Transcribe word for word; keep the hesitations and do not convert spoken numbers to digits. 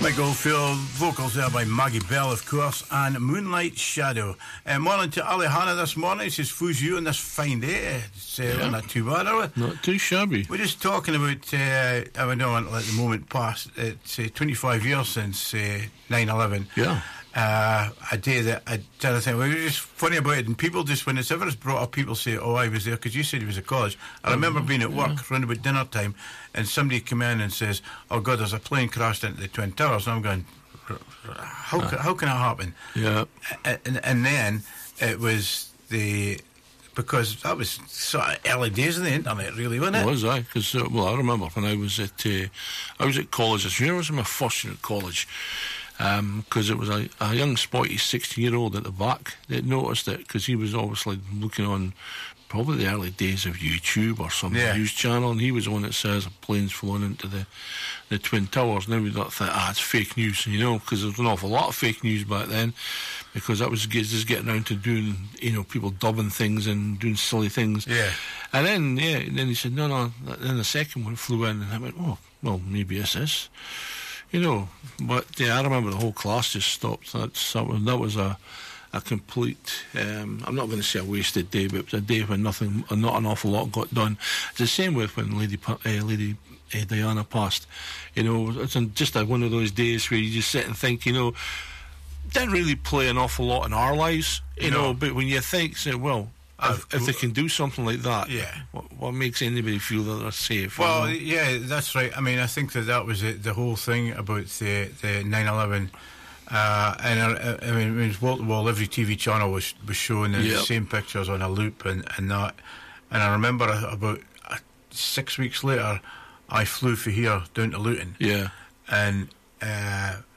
Mike Oldfield, vocals there by Maggie Bell, of course, and Moonlight Shadow. Uh, morning to Ali Hanna this morning. She says, "Foo's you on this fine day." It's uh, yeah. Not too bad, are we? Not too shabby. We're just talking about, uh, I don't want to let the moment pass. It's uh, twenty-five years since uh, nine eleven. Yeah. Uh, a day that I did a thing. We were just funny about it, and people just, when it's ever is brought up, people say, "Oh, I was there," because you said he was at college. I remember mm, being at work yeah. around about dinner time, and somebody came in and says, "Oh God, there's a plane crashed into the Twin Towers," and I'm going, "How uh, can, how can that happen?" Yeah, and, and then it was the. Because that was sort of early days of the internet, really, wasn't it? It was, I. Because uh, well, I remember when I was at uh, I was at college. I was in my first year at college. Because um, it was a, a young spotty sixteen-year-old at the back that noticed it, because he was obviously looking on probably the early days of YouTube or some yeah. news channel, and he was the one that says a plane's flown into the, the Twin Towers. Now we don't think, ah, it's fake news, you know, because there was an awful lot of fake news back then, because that was just getting around to doing, you know, people dubbing things and doing silly things. Yeah. And then, yeah, and then he said, no, no, then the second one flew in, and I went, oh, well, maybe it's this. You know, but yeah, I remember the whole class just stopped. That's, that was, that was a, a complete, um, I'm not going to say a wasted day, but it was a day when nothing, not an awful lot got done. It's the same with when Lady uh, Lady uh, Diana passed. You know, it's just a, one of those days where you just sit and think, you know, didn't really play an awful lot in our lives, you no. know, but when you think, say, well, If, if they can do something like that, yeah. what, what makes anybody feel that they're safe? Well, you know? yeah, that's right. I mean, I think that that was it, the whole thing about the the nine eleven. Uh, and I, I mean, it was wall to wall. Every T V channel was was showing the yep. same pictures on a loop and, and that. And I remember about uh, six weeks later, I flew from here down to Luton. Yeah. And uh,